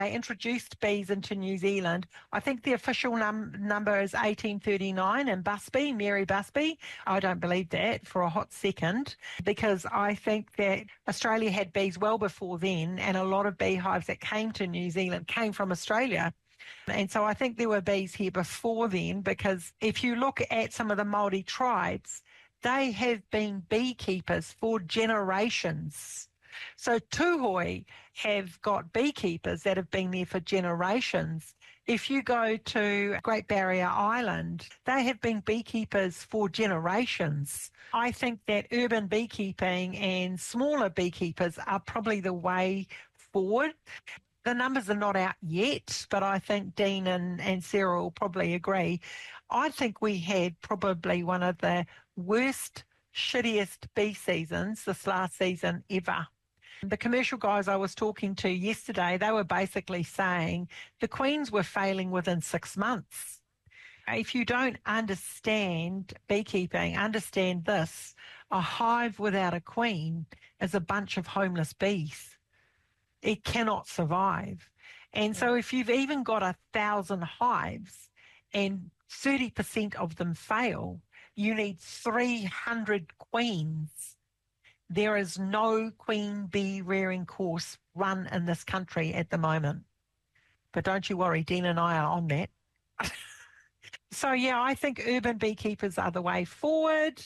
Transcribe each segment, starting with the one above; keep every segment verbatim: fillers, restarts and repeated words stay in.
They introduced bees into New Zealand. I think the official num- number is eighteen thirty-nine, and Busby, Mary Busby. I don't believe that for a hot second, because I think that Australia had bees well before then, and a lot of beehives that came to New Zealand came from Australia. And so I think there were bees here before then, because if you look at some of the Māori tribes, they have been beekeepers for generations. So Tūhoe have got beekeepers that have been there for generations. If you go to Great Barrier Island, they have been beekeepers for generations. I think that urban beekeeping and smaller beekeepers are probably the way forward. The numbers are not out yet, but I think Dean and, and Sarah will probably agree. I think we had probably one of the worst, shittiest bee seasons this last season ever. The commercial guys I was talking to yesterday, they were basically saying the queens were failing within six months. If you don't understand beekeeping, understand this, a hive without a queen is a bunch of homeless bees. It cannot survive. And so if you've even got a thousand hives and thirty percent of them fail, you need three hundred queens. There is no queen bee rearing course run in this country at the moment. But don't you worry, Dean and I are on that. So, yeah, I think urban beekeepers are the way forward.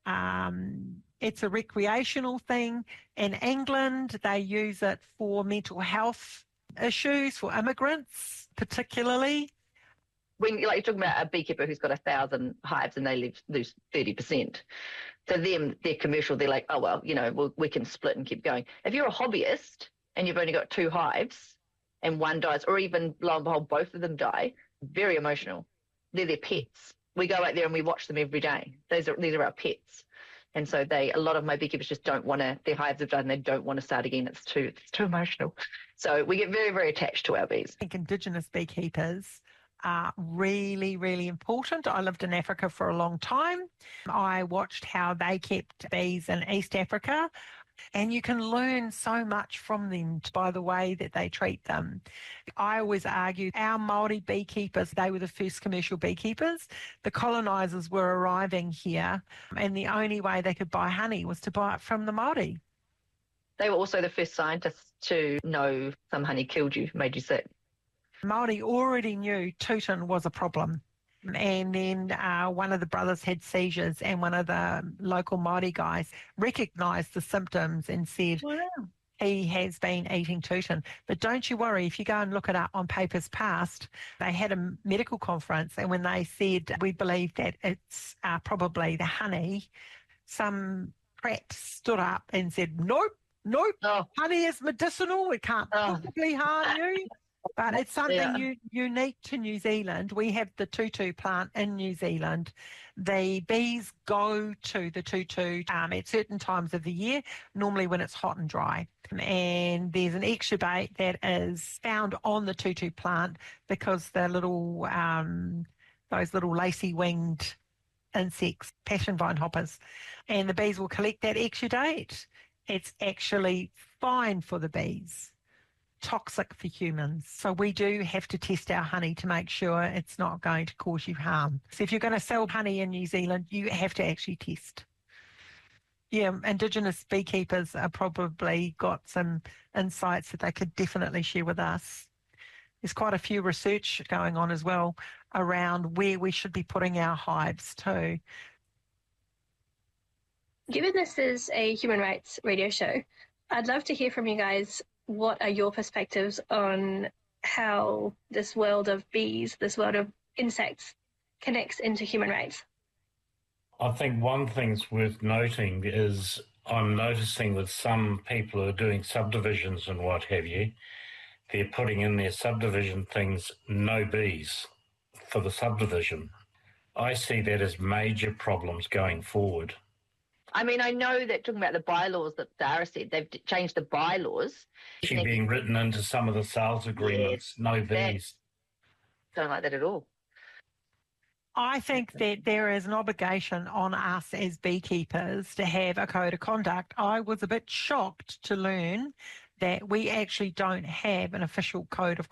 Um, it's a recreational thing. In England, they use it for mental health issues, for immigrants particularly. When like, you're talking about a beekeeper who's got a thousand hives and they lose, lose thirty percent. To them, they're commercial. They're like, oh, well, you know, we'll, we can split and keep going. If you're a hobbyist and you've only got two hives and one dies, or even, lo and behold, both of them die, very emotional. They're their pets. We go out there and we watch them every day. These are, these are our pets. And so they, a lot of my beekeepers just don't want to, their hives have died and they don't want to start again. It's too, it's too emotional. So we get very, very attached to our bees. I think Indigenous beekeepers are really, really important. I lived in Africa for a long time. I watched how they kept bees in East Africa, and you can learn so much from them by the way that they treat them. I always argue our Māori beekeepers, they were the first commercial beekeepers. The colonisers were arriving here, and the only way they could buy honey was to buy it from the Māori. They were also the first scientists to know some honey killed you, made you sick. Māori already knew Tūtin was a problem. And then uh, one of the brothers had seizures, and one of the local Māori guys recognised the symptoms and said, wow, he has been eating Tūtin. But don't you worry, if you go and look it up on Papers Past, they had a medical conference, and when they said, we believe that it's uh, probably the honey, some prats stood up and said, nope, nope, oh. honey is medicinal, it can't oh. possibly harm you. But it's something yeah. u- unique to New Zealand. We have the tutu plant in New Zealand. The bees go to the tutu um, at certain times of the year, normally when it's hot and dry. And there's an exudate that is found on the tutu plant because the little, um, those little lacy-winged insects, passion vine hoppers, and the bees will collect that exudate. It's actually fine for the bees. Toxic for humans. So we do have to test our honey to make sure it's not going to cause you harm. So if you're going to sell honey in New Zealand, you have to actually test. Yeah, Indigenous beekeepers are probably got some insights that they could definitely share with us. There's quite a few research going on as well around where we should be putting our hives too. Given this is a human rights radio show, I'd love to hear from you guys. What are your perspectives on how this world of bees, this world of insects, connects into human rights? I think one thing's worth noting is I'm noticing with some people who are doing subdivisions and what have you, they're putting in their subdivision things, no bees for the subdivision. I see that as major problems going forward. I mean, I know that talking about the bylaws that Dara said, they've changed the bylaws. Actually being written into some of the sales agreements, yes, no bees. Don't like that at all. I think that there is an obligation on us as beekeepers to have a code of conduct. I was a bit shocked to learn that we actually don't have an official code of